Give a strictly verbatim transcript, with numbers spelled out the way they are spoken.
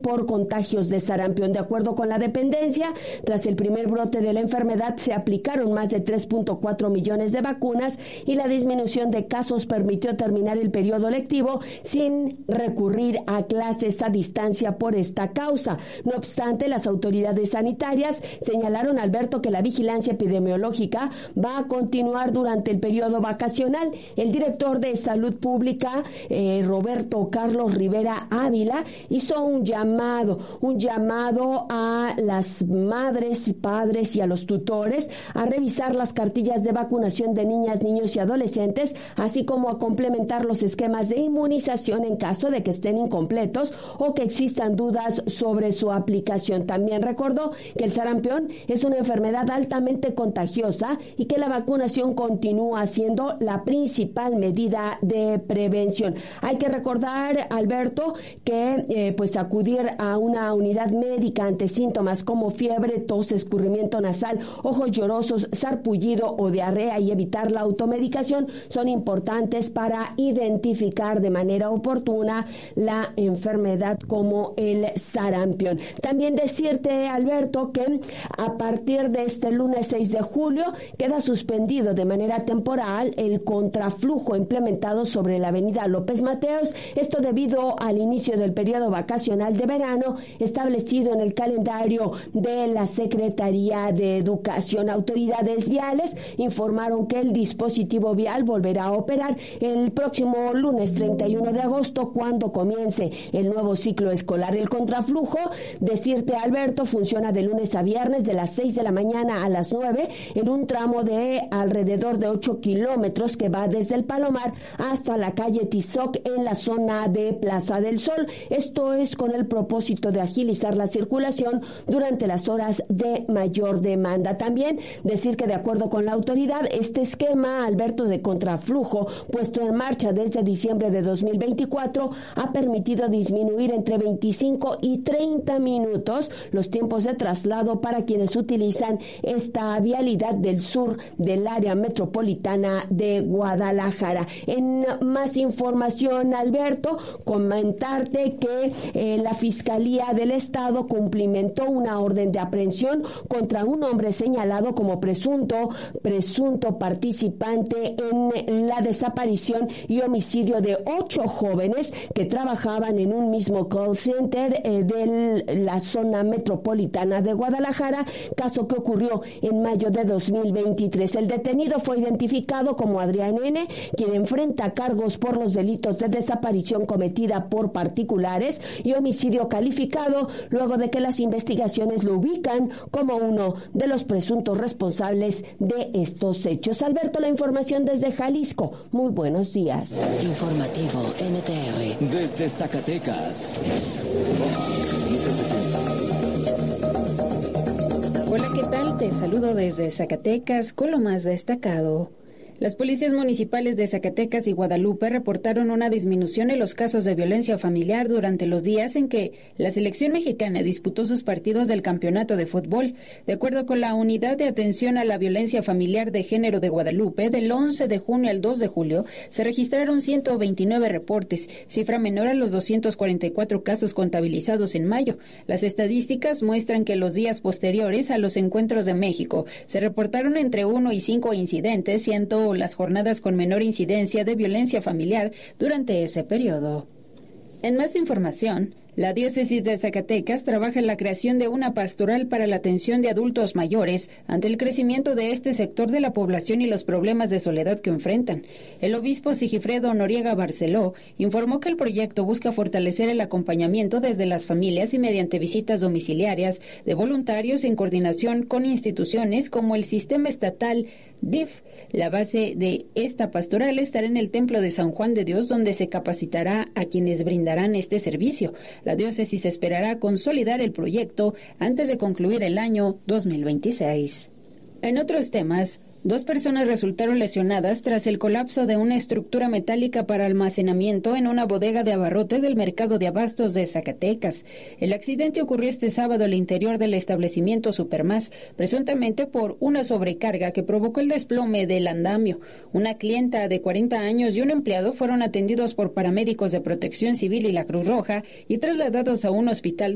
por contagios de sarampión. De acuerdo con la dependencia, tras el primer brote de la enfermedad se aplicaron más de tres punto cuatro millones de vacunas y la disminución de casos permitió terminar el periodo lectivo sin recurrir a clases a distancia por esta causa. No obstante, las autoridades sanitarias señalaron, Alberto, que la vigilancia epidemiológica va a continuar durante el periodo vacacional. El director de Salud Pública, eh, Roberto Carlos Rivera Ávila, hizo un llamado, un llamado a las madres, padres y a los tutores a revisar las cartillas de vacunación de niñas, niños y adolescentes, así como a complementar los esquemas de inmunización en caso de que estén incompletos o que existan dudas sobre su aplicación. También recordó que el sarampión es una enfermedad altamente contagiosa y que la vacunación continúa siendo la principal medida de prevención. Hay que recordar, Alberto, que eh, pues acudir a una unidad médica ante síntomas como fiebre, tos, escurrimiento nasal, ojos llorosos, sarpullido o diarrea y evitar la automedicación son importantes para identificar de manera oportuna la enfermedad como el sarampión. También decirte, Alberto, que a partir de este lunes seis de julio queda suspendido de manera temporal el contraflujo implementado sobre la avenida López Mateos, esto debido al inicio del periodo vacacional de verano establecido en el calendario de la Secretaría de Educación. Autoridades viales informaron que el dispositivo vial volverá a operar el próximo lunes treinta y uno de agosto, cuando comience el nuevo ciclo escolar. El contraflujo, decirte, Alberto, funciona de lunes a viernes de las seis de la mañana a las nueve en un tramo de alrededor de ocho kilómetros que va desde el Palomar hasta la calle Tizoc en la zona de Plaza del Sol. Esto es con el propósito de agilizar la circulación durante las horas de mayor demanda. También decir que de acuerdo con la autoridad, este esquema, Alberto, de contraflujo puesto en marcha desde diciembre de dos mil veinticuatro ha permitido disminuir entre veinticinco y treinta minutos los tiempos de traslado para quienes utilizan esta vialidad del sur del área metropolitana de Guadalajara. En más información, Alberto, comentarte que eh, la Fiscalía del Estado cumplimentó una orden de aprehensión contra un hombre señalado como presunto, presunto participante en la desaparición y homicidio de ocho jóvenes que trabajaban en un mismo call center eh, de la zona metropolitana de Guadalajara, caso que ocurrió en mayo de dos mil veintitrés. El detenido fue identificado como Adrián N., quien enfrenta cargos por los delitos de desaparición cometida por particulares y homicidio calificado, luego de que las investigaciones lo ubican como uno de los presuntos responsables de estos hechos. Alberto, la información desde Jalisco. Muy buenos días. Informativo N T R. Desde Zacatecas. Hola, ¿qué tal? Te saludo desde Zacatecas con lo más destacado. Las policías municipales de Zacatecas y Guadalupe reportaron una disminución en los casos de violencia familiar durante los días en que la selección mexicana disputó sus partidos del campeonato de fútbol. De acuerdo con la Unidad de Atención a la Violencia Familiar de Género de Guadalupe, del once de junio al dos de julio se registraron ciento veintinueve reportes, cifra menor a los doscientos cuarenta y cuatro casos contabilizados en mayo. Las estadísticas muestran que los días posteriores a los encuentros de México se reportaron entre uno y cinco incidentes, siendo las jornadas con menor incidencia de violencia familiar durante ese periodo. En más información, la Diócesis de Zacatecas trabaja en la creación de una pastoral para la atención de adultos mayores ante el crecimiento de este sector de la población y los problemas de soledad que enfrentan. El obispo Sigifredo Noriega Barceló informó que el proyecto busca fortalecer el acompañamiento desde las familias y mediante visitas domiciliarias de voluntarios en coordinación con instituciones como el Sistema Estatal D I F. La base de esta pastoral estará en el Templo de San Juan de Dios, donde se capacitará a quienes brindarán este servicio. La diócesis esperará consolidar el proyecto antes de concluir el año dos mil veintiséis. En otros temas, dos personas resultaron lesionadas tras el colapso de una estructura metálica para almacenamiento en una bodega de abarrotes del mercado de abastos de Zacatecas. El accidente ocurrió este sábado al interior del establecimiento Supermás, presuntamente por una sobrecarga que provocó el desplome del andamio. Una clienta de cuarenta años y un empleado fueron atendidos por paramédicos de Protección Civil y la Cruz Roja y trasladados a un hospital